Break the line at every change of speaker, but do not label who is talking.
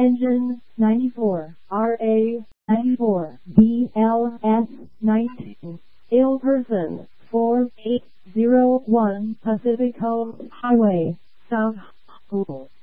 Engine 94, RA 94, BLS 19, ill person 4801 Pacific Coast Highway, South School.